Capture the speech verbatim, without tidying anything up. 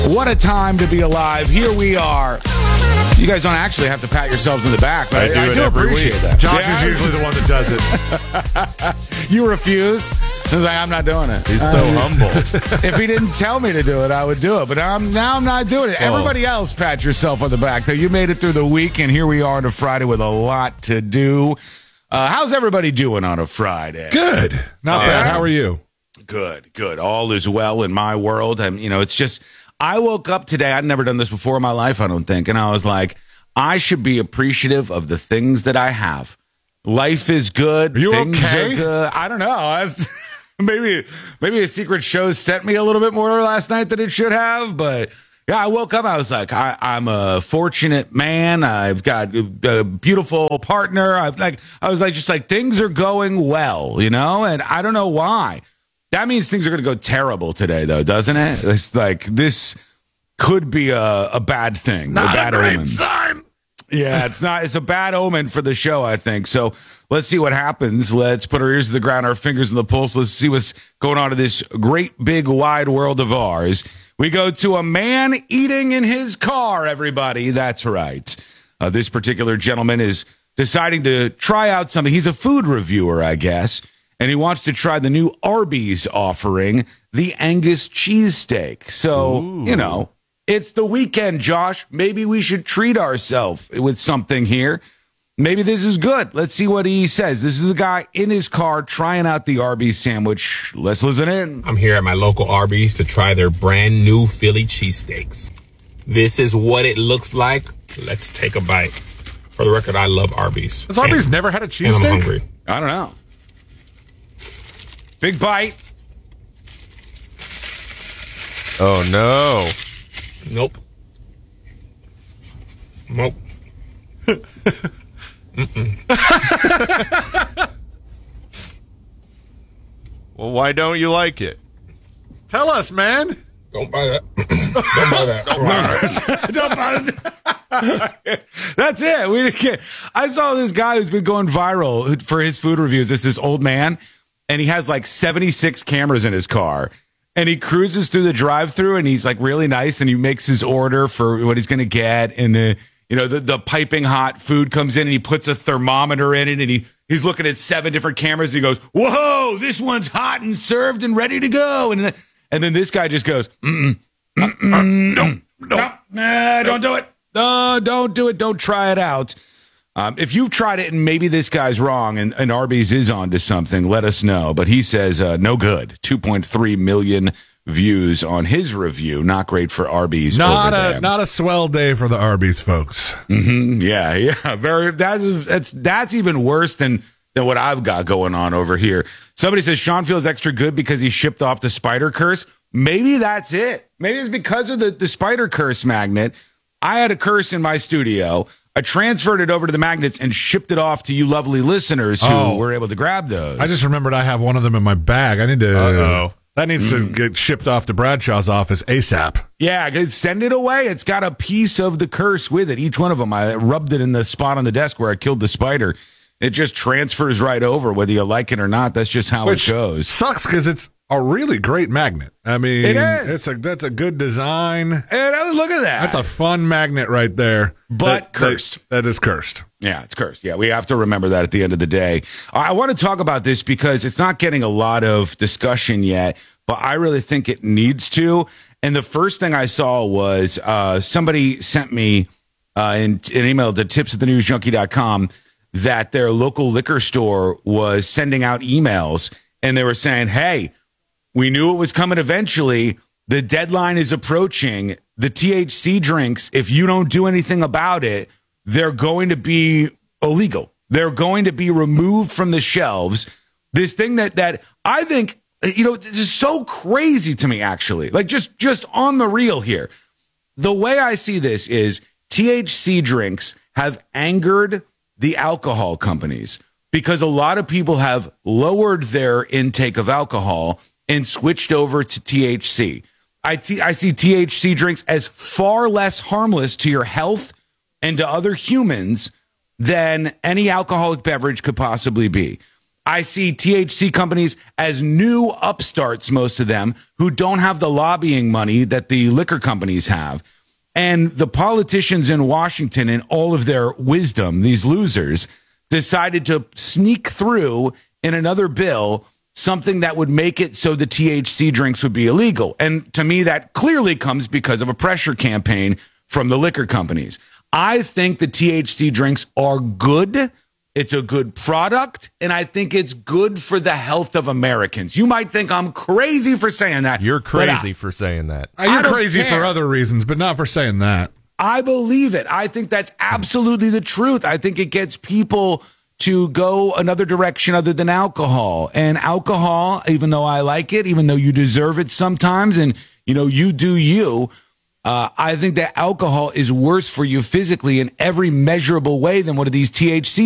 What a time to be alive. Here we are. You guys don't actually have to pat yourselves on the back, but I, I do I it do every appreciate week. that. Josh Yeah. is usually the one that does it. You refuse? I was like, I'm not doing it. He's so Um, humble. If he didn't tell me to do it, I would do it. But I'm, now I'm not doing it. Oh. Everybody else, pat yourself on the back. Though you made it through the week, and here we are on a Friday with a lot to do. Uh, how's everybody doing on a Friday? Good. Not Uh, bad. How are you? Good, good. All is well in my world. And, you know, it's just, I woke up today. I'd never done this before in my life, I don't think. And I was like, I should be appreciative of the things that I have. Life is good. Are you things okay? are good. I don't know. I was, maybe, maybe a secret show sent me a little bit more last night than it should have. But yeah, I woke up. I was like, I, I'm a fortunate man. I've got a, a beautiful partner. I've like, I was like, just like things are going well, you know. And I don't know why. That means things are going to go terrible today, though, doesn't it? It's like this could be a, a bad thing, Not a bad a great omen. sign. Yeah, it's not. It's a bad omen for the show, I think. So let's see what happens. Let's put our ears to the ground, our fingers on the pulse. Let's see what's going on in this great, big, wide world of ours. We go to a man eating in his car, everybody. That's right. Uh, this particular gentleman is deciding to try out something. He's a food reviewer, I guess. And he wants to try the new Arby's offering, the Angus cheesesteak. So, Ooh. you know, it's the weekend, Josh. Maybe we should treat ourselves with something here. Maybe this is good. Let's see what he says. This is a guy in his car trying out the Arby's sandwich. Let's listen in. I'm here at my local Arby's to try their brand new Philly cheesesteaks. This is what it looks like. Let's take a bite. For the record, I love Arby's. Has Arby's And- never had a And I'm cheesesteak? hungry. I don't know. Big bite. Oh, no. Nope. Nope. Well, why don't you like it? Tell us, man. Don't buy that. Don't buy that. Don't buy that. Don't bother. That's it. We didn't get. I saw this guy who's been going viral for his food reviews. It's this old man, and he has like seventy-six cameras in his car. And he cruises through the drive-through, and he's like really nice, and he makes his order for what he's going to get. And the you know the the piping hot food comes in, and he puts a thermometer in it, and he he's looking at seven different cameras. And he goes, "Whoa, this one's hot and served and ready to go." And then, and then this guy just goes, Mm-mm, mm-mm, "Don't, don't, nah, don't do it. No, don't do it. Don't try it out." Um, if you've tried it and maybe this guy's wrong and, and Arby's is onto something, let us know. But he says uh, no good. two point three million views on his review. Not great for Arby's. Not over a there. not a swell day for the Arby's folks. Mm-hmm. Yeah, yeah. Very. That's that's that's even worse than than what I've got going on over here. Somebody says Sean feels extra good because he shipped off the spider curse. Maybe that's it. Maybe it's because of the, the spider curse magnet. I had a curse in my studio. I transferred it over to the magnets and shipped it off to you lovely listeners who Oh. were able to grab those. I just remembered I have one of them in my bag. I need to. Uh-oh. That needs to get shipped off to Bradshaw's office ASAP. Yeah, guys, send it away. It's got a piece of the curse with it. Each one of them. I rubbed it in the spot on the desk where I killed the spider. It just transfers right over, whether you like it or not. That's just how Which it goes. sucks because it's a really great magnet. I mean, It is. It's a that's a good design. And uh, look at that. That's a fun magnet right there. But That- cursed. That, that is cursed. Yeah, it's cursed. Yeah, we have to remember that at the end of the day. I want to talk about this because it's not getting a lot of discussion yet, but I really think it needs to. And the first thing I saw was uh, somebody sent me uh, an, an email to tips at the news junkie dot com that their local liquor store was sending out emails, and they were saying, hey, we knew it was coming eventually. The deadline is approaching. The T H C drinks, if you don't do anything about it, they're going to be illegal. They're going to be removed from the shelves. This thing that that I think, you know, this is so crazy to me, actually. Like, just, just on the real here. The way I see this is T H C drinks have angered the alcohol companies because a lot of people have lowered their intake of alcohol and switched over to T H C. I, t- I see T H C drinks as far less harmless to your health and to other humans than any alcoholic beverage could possibly be. I see T H C companies as new upstarts, most of them, who don't have the lobbying money that the liquor companies have. And the politicians in Washington, in all of their wisdom, these losers, decided to sneak through in another bill something that would make it so the T H C drinks would be illegal. And to me, that clearly comes because of a pressure campaign from the liquor companies. I think the T H C drinks are good. It's a good product, and I think it's good for the health of Americans. You might think I'm crazy for saying that. You're crazy I, for saying that. Uh, You're I don't crazy care. for other reasons, but not for saying that. I believe it. I think that's absolutely the truth. I think it gets people to go another direction other than alcohol. And alcohol, even though I like it, even though you deserve it sometimes, and, you know, you do you, Uh, I think that alcohol is worse for you physically in every measurable way than one of these T H C